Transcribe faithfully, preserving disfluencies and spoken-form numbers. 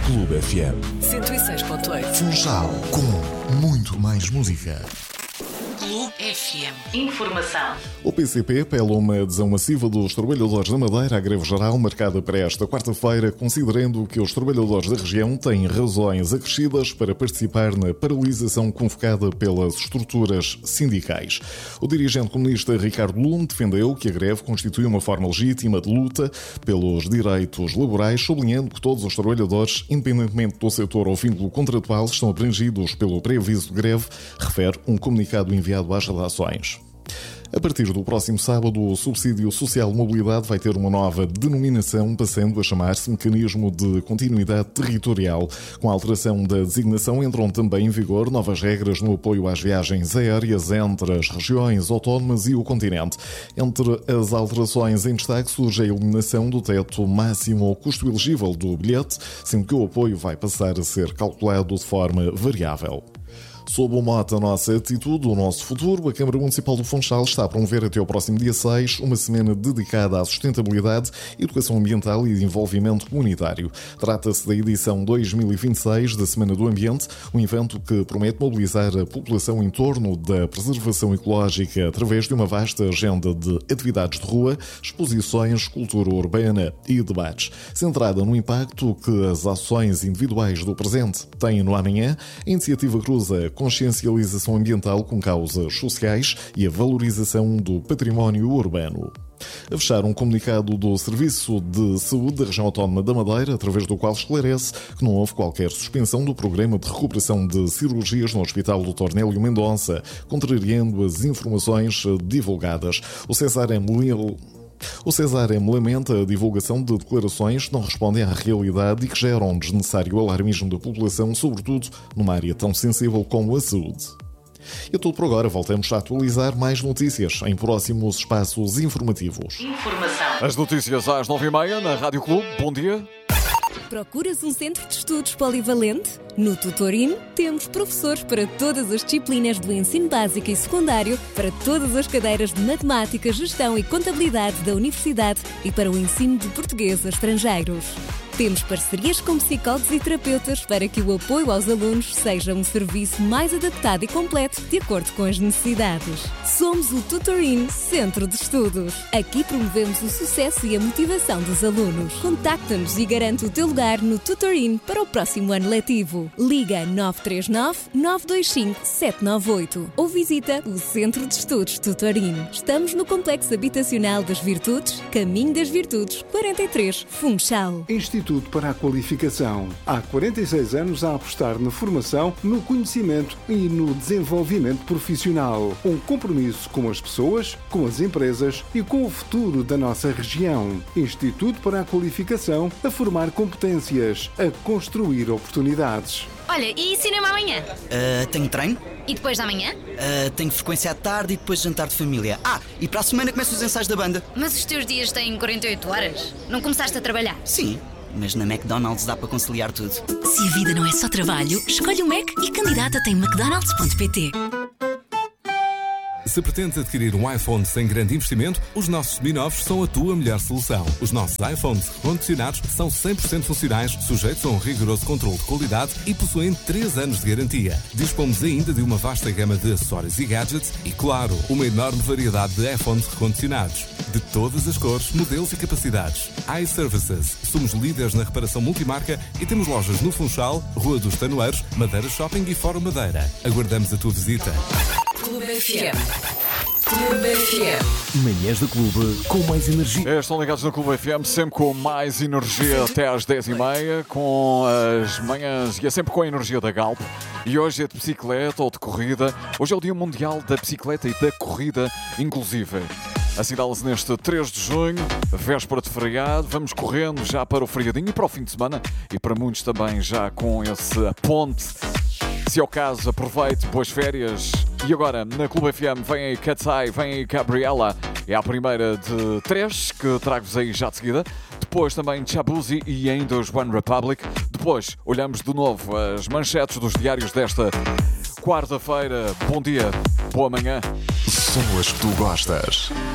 Clube F M. cento e seis ponto oito. Funchal, com muito mais música. Clube F M. Informação. O P C P pela uma adesão massiva dos trabalhadores da Madeira à greve geral marcada para esta quarta-feira, considerando que os trabalhadores da região têm razões acrescidas para participar na paralisação convocada pelas estruturas sindicais. O dirigente comunista Ricardo Lume defendeu que a greve constitui uma forma legítima de luta pelos direitos laborais, sublinhando que todos os trabalhadores, independentemente do setor ou vínculo contratual, estão abrangidos pelo pré-aviso de greve, refere um comunicado enviado às redações. A partir do próximo sábado, o Subsídio Social de Mobilidade vai ter uma nova denominação, passando a chamar-se Mecanismo de Continuidade Territorial. Com a alteração da designação, entram também em vigor novas regras no apoio às viagens aéreas entre as regiões autónomas e o continente. Entre as alterações em destaque surge a eliminação do teto máximo ao custo elegível do bilhete, sendo que o apoio vai passar a ser calculado de forma variável. Sob o mote A Nossa Atitude, o Nosso Futuro, a Câmara Municipal do Funchal está a promover até ao próximo dia seis uma semana dedicada à sustentabilidade, educação ambiental e desenvolvimento comunitário. Trata-se da edição dois mil e vinte e seis da Semana do Ambiente, um evento que promete mobilizar a população em torno da preservação ecológica através de uma vasta agenda de atividades de rua, exposições, cultura urbana e debates. Centrada no impacto que as ações individuais do presente têm no amanhã, a iniciativa cruza consciencialização ambiental com causas sociais e a valorização do património urbano. A fechar um comunicado do Serviço de Saúde da Região Autónoma da Madeira, através do qual esclarece que não houve qualquer suspensão do programa de recuperação de cirurgias no Hospital doutor Nélio Mendonça, contrariando as informações divulgadas. O César M. Lil... O César M. lamenta a divulgação de declarações que não respondem à realidade e que geram um desnecessário alarmismo da população, sobretudo numa área tão sensível como a saúde. E é tudo por agora. Voltamos a atualizar mais notícias em próximos espaços informativos. Informação. As notícias às nove e meia na Rádio Clube. Bom dia. Procuras um centro de estudos polivalente? No Tutorin temos professores para todas as disciplinas do ensino básico e secundário, para todas as cadeiras de matemática, gestão e contabilidade da universidade e para o ensino de português a estrangeiros. Temos parcerias com psicólogos e terapeutas para que o apoio aos alunos seja um serviço mais adaptado e completo de acordo com as necessidades. Somos o Tutorin Centro de Estudos. Aqui promovemos o sucesso e a motivação dos alunos. Contacta-nos e garante o teu lugar no Tutorin para o próximo ano letivo. Liga nove três nove, nove dois cinco, sete nove oito ou visita o Centro de Estudos Tutorin. Estamos no Complexo Habitacional das Virtudes, Caminho das Virtudes, quarenta e três, Funchal. Instituto para a Qualificação. Há quarenta e seis anos a apostar na formação, no conhecimento e no desenvolvimento profissional. Um compromisso com as pessoas, com as empresas e com o futuro da nossa região. Instituto para a Qualificação, a formar competências, a construir oportunidades. Olha, e cinema amanhã? Uh, tenho treino. E depois da manhã? Uh, tenho frequência à tarde e depois jantar de família. Ah, e para a semana começam os ensaios da banda. Mas os teus dias têm quarenta e oito horas? Não começaste a trabalhar? Sim, mas na McDonald's dá para conciliar tudo. Se a vida não é só trabalho, escolhe o Mac e candidata-te em mcdonalds ponto pt. Se pretendes adquirir um iPhone sem grande investimento, os nossos seminovos são a tua melhor solução. Os nossos iPhones recondicionados são cem por cento funcionais, sujeitos a um rigoroso controle de qualidade e possuem três anos de garantia. Dispomos ainda de uma vasta gama de acessórios e gadgets e, claro, uma enorme variedade de iPhones recondicionados. De todas as cores, modelos e capacidades. iServices. Somos líderes na reparação multimarca e temos lojas no Funchal, Rua dos Tanoeiros, Madeira Shopping e Fórum Madeira. Aguardamos a tua visita. Clube F M. Clube F M. Manhãs do Clube com mais energia. É, estão ligados no Clube F M, sempre com mais energia até às dez e meia, com as manhãs e é sempre com a energia da Galp. E hoje é de bicicleta ou de corrida. Hoje é o Dia Mundial da Bicicleta e da Corrida Inclusiva. Assinala-se neste três de junho, véspera de feriado. Vamos correndo já para o feriadinho e para o fim de semana. E para muitos também já com esse ponte. Se é o caso, aproveite, boas férias. E agora, na Clube F M, vem aí Cat's Eye, vem aí Gabriela. É a primeira de três que trago-vos aí já de seguida. Depois também Chabuzi e ainda os One Republic. Depois olhamos de novo as manchetes dos diários desta quarta-feira. Bom dia, boa manhã. São as que tu gostas.